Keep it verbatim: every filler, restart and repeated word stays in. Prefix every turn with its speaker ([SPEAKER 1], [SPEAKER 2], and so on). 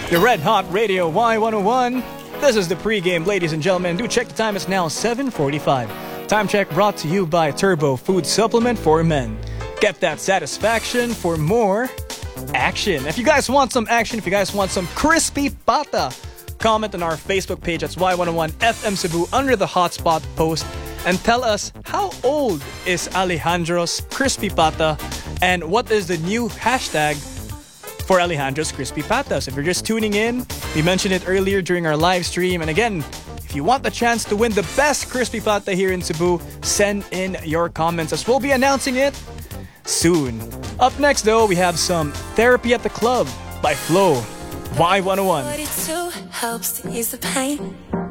[SPEAKER 1] The Red Hot Radio Y one oh one. This is the pregame, ladies and gentlemen. Do check the time, it's now seven forty-five. Time check brought to you by Turbo Food Supplement for Men. Get that satisfaction for more action. If you guys want some action, if you guys want some crispy pata, comment on our Facebook page. That's Y one oh one F M Cebu under the hotspot post and tell us how old is Alejandro's crispy pata and what is the new hashtag for Alejandro's crispy patas. If you're just tuning in, we mentioned it earlier during our live stream. And again, if you want the chance to win the best crispy pata here in Cebu, send in your comments as we'll be announcing it soon. Up next though, we have some Therapy at the Club by Flo. Y one oh one.
[SPEAKER 2] But it too helps to ease the pain.